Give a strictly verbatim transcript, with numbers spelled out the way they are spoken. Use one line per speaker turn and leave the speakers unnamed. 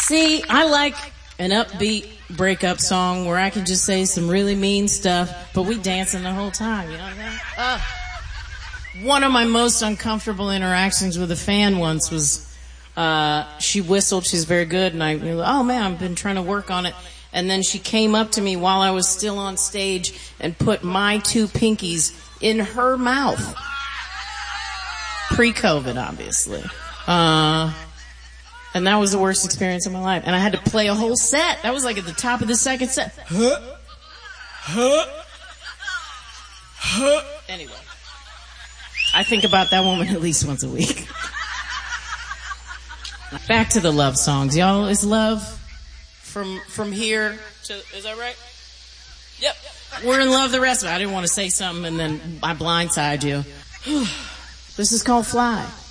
See, I like an upbeat breakup song where I can just say some really mean stuff, but we dancing the whole time, you know what I mean? Uh, one of my most uncomfortable interactions with a fan once was, uh, she whistled, she's very good, and I, oh man, I've been trying to work on it. And then she came up to me while I was still on stage and put my two pinkies in her mouth. Pre-COVID, obviously. Uh, and that was the worst experience of my life. And I had to play a whole set. That was like at the top of the second set. Huh? Huh? Huh? Anyway. I think about that woman at least once a week. Back to the love songs. Y'all, is love from from here to, is that right? Yep. We're in love the rest of it. I didn't want to say something and then I blindside you. This is called Fly.